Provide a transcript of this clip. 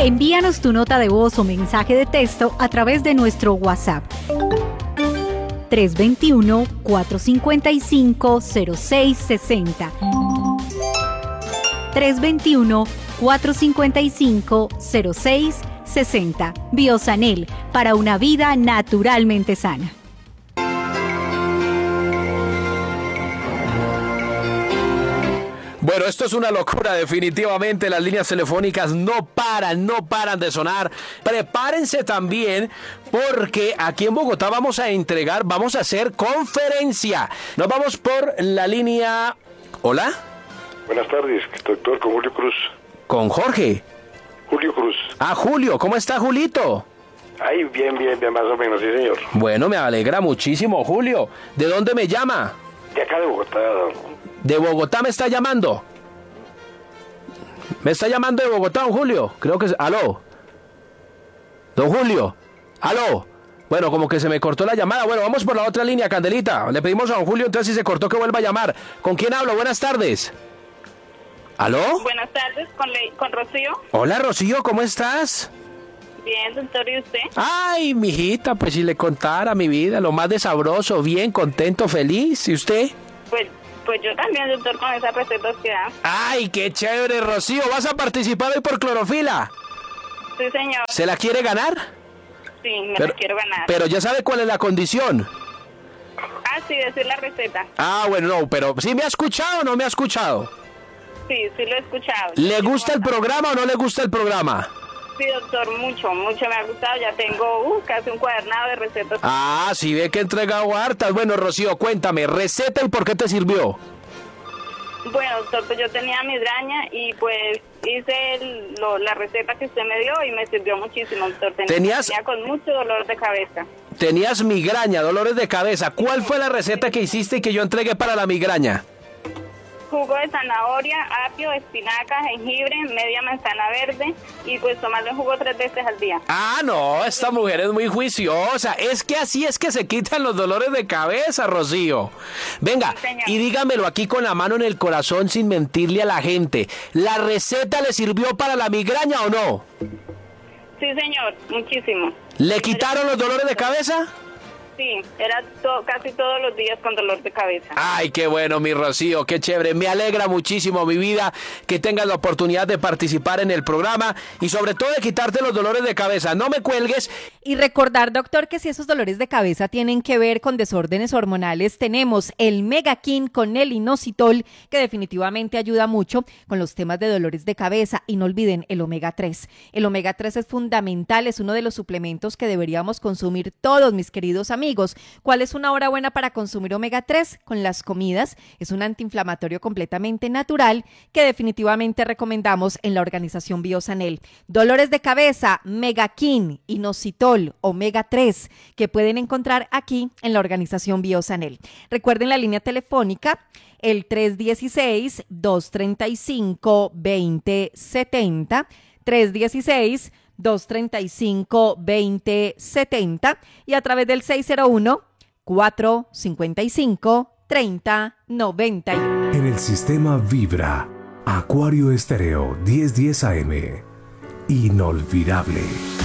Envíanos tu nota de voz o mensaje de texto a través de nuestro WhatsApp. 321-455-0660. 321-455-0660. Biosanel, para una vida naturalmente sana. Bueno, esto es una locura, definitivamente. Las líneas telefónicas no paran de sonar. Prepárense también porque aquí en Bogotá vamos a hacer conferencia. Nos vamos por la línea... ¿Hola? Buenas tardes, doctor, con Julio Cruz. ¿Con Jorge? Julio Cruz. Ah, Julio, ¿cómo está Julito? Ay, bien, más o menos, sí, señor. Bueno, me alegra muchísimo, Julio. ¿De dónde me llama? De acá de Bogotá. ¿De Bogotá me está llamando? ¿Me está llamando de Bogotá, don Julio? Creo que... ¿Aló? Don Julio. ¿Aló? Bueno, como que se me cortó la llamada. Bueno, vamos por la otra línea, Candelita. Le pedimos a don Julio, entonces si se cortó, que vuelva a llamar. ¿Con quién hablo? Buenas tardes. ¿Aló? Buenas tardes, con Rocío. Hola, Rocío, ¿cómo estás? Bien, doctor, ¿y usted? Ay, mijita, pues si le contara mi vida, lo más de sabroso, bien, contento, feliz. ¿Y usted? Pues yo también, doctor, con esas recetas que da. Ay, qué chévere, Rocío. ¿Vas a participar hoy por Clorofila? Sí, señor. ¿Se la quiere ganar? Sí, la quiero ganar. Pero ya sabe cuál es la condición. Ah, sí, decir la receta. Ah, bueno, no, pero ¿sí me ha escuchado o no me ha escuchado? Sí, lo he escuchado. ¿Le gusta el programa o no le gusta el programa? Sí, doctor, mucho me ha gustado. Ya tengo casi un cuadernado de recetas. Ah, sí ve que he entregado hartas. Bueno, Rocío, cuéntame, receta y por qué te sirvió. Bueno, doctor, pues yo tenía migraña y pues hice la receta que usted me dio y me sirvió muchísimo, doctor. Tenía con mucho dolor de cabeza. Tenías migraña, dolores de cabeza. ¿Cuál fue la receta que hiciste y que yo entregué para la migraña? Jugo de zanahoria, apio, espinaca, jengibre, media manzana verde y pues tomarlo en jugo 3 veces al día. Ah, no, esta mujer es muy juiciosa. Es que así es que se quitan los dolores de cabeza, Rocío. Venga, sí, y dígamelo aquí con la mano en el corazón sin mentirle a la gente. ¿La receta le sirvió para la migraña o no? Sí, señor, muchísimo. ¿Le quitaron los dolores de cabeza? Sí, era casi todos los días con dolor de cabeza. Ay, qué bueno, mi Rocío, qué chévere. Me alegra muchísimo, mi vida, que tengas la oportunidad de participar en el programa y sobre todo de quitarte los dolores de cabeza. No me cuelgues. Y recordar, doctor, que si esos dolores de cabeza tienen que ver con desórdenes hormonales, tenemos el Megakin con el inositol, que definitivamente ayuda mucho con los temas de dolores de cabeza. Y no olviden el omega 3. El omega 3 es fundamental, es uno de los suplementos que deberíamos consumir todos, mis queridos amigos. ¿Cuál es una hora buena para consumir omega 3? Con las comidas. Es un antiinflamatorio completamente natural que definitivamente recomendamos en la organización Biosanel. Dolores de cabeza, Megakin, inositol, omega 3, que pueden encontrar aquí en la organización Biosanel. Recuerden la línea telefónica, el 316-235-2070, 316-235-2070 y a través del 601-455-3091. En el sistema Vibra, Acuario Estéreo 1010 AM. Inolvidable.